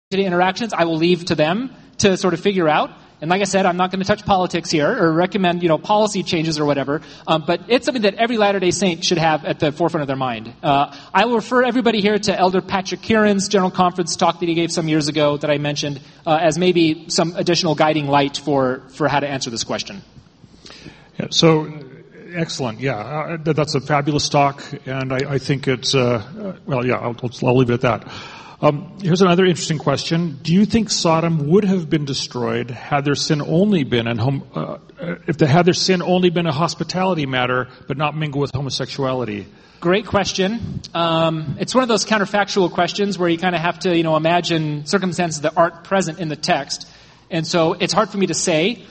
interactions, I will leave to them to sort of figure out. And like I said, I'm not going to touch politics here or recommend, policy changes or whatever. But it's something that every Latter-day Saint should have at the forefront of their mind. I will refer everybody here to Elder Patrick Kieran's General Conference talk that he gave some years ago that I mentioned as maybe some additional guiding light for how to answer this question. Yeah, so, excellent. Yeah, that's a fabulous talk, and I think it's, I'll leave it at that. Here's another interesting question. Do you think Sodom would have been destroyed had their sin only been had their sin only been a hospitality matter, but not mingle with homosexuality? Great question. It's one of those counterfactual questions where you kind of have to, imagine circumstances that aren't present in the text, and so it's hard for me to say.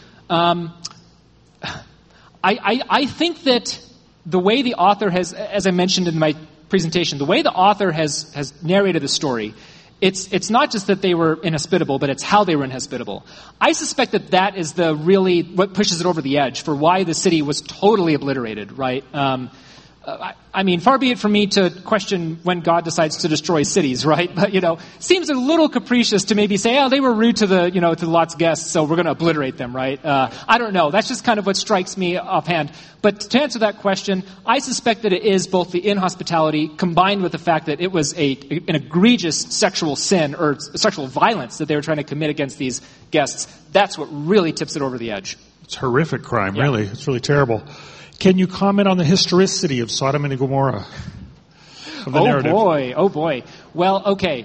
I think that the way the author has, as I mentioned in my presentation, the way the author has narrated the story, it's not just that they were inhospitable, but it's how they were inhospitable. I suspect that is what pushes it over the edge for why the city was totally obliterated, right? Far be it from me to question when God decides to destroy cities, right? But, seems a little capricious to maybe say, they were rude to to Lot's guests, so we're going to obliterate them, right? I don't know. That's just kind of what strikes me offhand. But to answer that question, I suspect that it is both the inhospitality combined with the fact that it was an egregious sexual sin or sexual violence that they were trying to commit against these guests. That's what really tips it over the edge. It's a horrific crime, really. It's really terrible. Can you comment on the historicity of Sodom and Gomorrah? Narrative? Oh boy. Well, okay.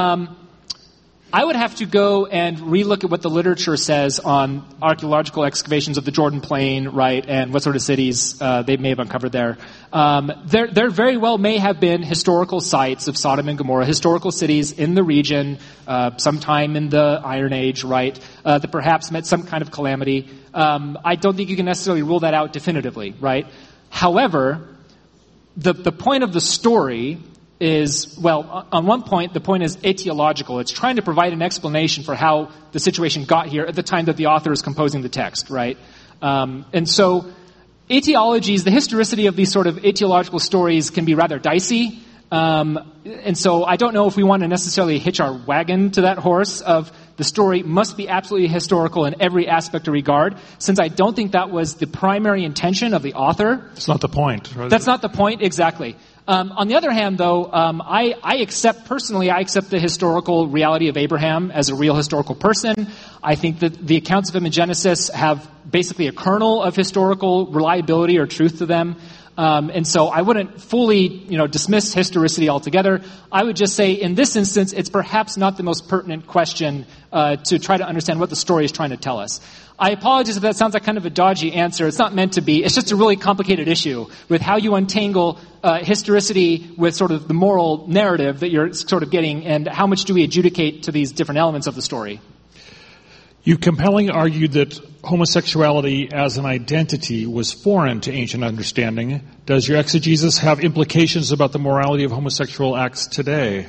I would have to go and relook at what the literature says on archaeological excavations of the Jordan Plain, right, and what sort of cities they may have uncovered there. There very well may have been historical sites of Sodom and Gomorrah, historical cities in the region, sometime in the Iron Age, right, that perhaps met some kind of calamity. I don't think you can necessarily rule that out definitively, right? However, the point of the story is, on one point, the point is etiological. It's trying to provide an explanation for how the situation got here at the time that the author is composing the text, right? And so etiologies, the historicity of these sort of etiological stories can be rather dicey. And so I don't know if we want to necessarily hitch our wagon to that horse of the story must be absolutely historical in every aspect or regard, since I don't think that was the primary intention of the author. It's not the point. Right? That's not the point, exactly. On the other hand, though, I accept the historical reality of Abraham as a real historical person. I think that the accounts of him in Genesis have basically a kernel of historical reliability or truth to them. And so I wouldn't fully, dismiss historicity altogether. I would just say in this instance, it's perhaps not the most pertinent question to try to understand what the story is trying to tell us. I apologize if that sounds like kind of a dodgy answer. It's not meant to be. It's just a really complicated issue with how you untangle historicity with sort of the moral narrative that you're sort of getting, and how much do we adjudicate to these different elements of the story. You compellingly argued that homosexuality as an identity was foreign to ancient understanding. Does your exegesis have implications about the morality of homosexual acts today?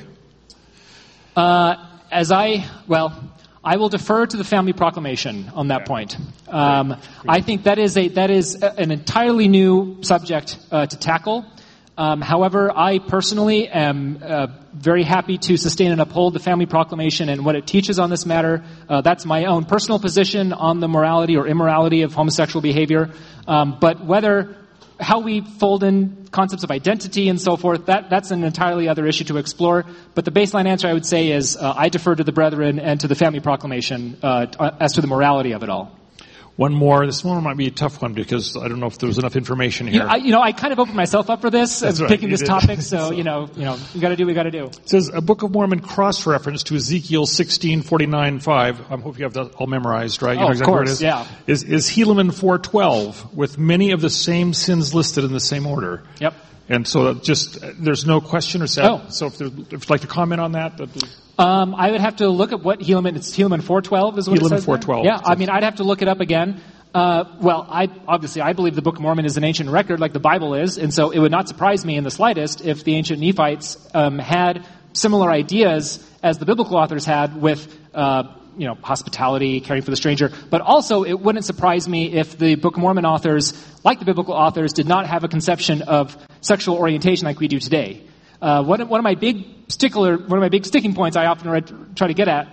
I will defer to the Family Proclamation on that point. I think that is an entirely new subject to tackle. However, I personally am very happy to sustain and uphold the Family Proclamation and what it teaches on this matter. That's my own personal position on the morality or immorality of homosexual behavior. But how we fold in concepts of identity and so forth, that's an entirely other issue to explore. But the baseline answer, I would say, is I defer to the brethren and to the Family Proclamation as to the morality of it all. One more. This one might be a tough one because I don't know if there was enough information here. I kind of opened myself up for this as picking this topic. So, we got to do what we got to do. It says a Book of Mormon cross-reference to Ezekiel 16:49-5. I hope you have that all memorized, right? You know exactly of course, where it is. Is Helaman 4:12 with many of the same sins listed in the same order? Yep. And so there's no question or set. Oh. So if you'd like to comment on that. I would have to look at what Helaman 4:12 is what it says. Helaman 4:12. Yeah, I'd have to look it up again. I believe the Book of Mormon is an ancient record like the Bible is, and so it would not surprise me in the slightest if the ancient Nephites had similar ideas as the biblical authors had with hospitality, caring for the stranger. But also, it wouldn't surprise me if the Book of Mormon authors, like the biblical authors, did not have a conception of sexual orientation like we do today. One of my big sticking points I often try to get at